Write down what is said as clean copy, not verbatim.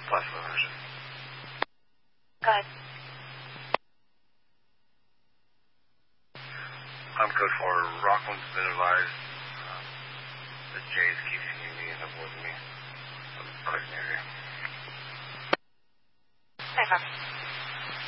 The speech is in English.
Flexible version. Go ahead. Code 4, Rockland's been advised that Jay's keeping me and avoiding me. I'm quite an area. Okay.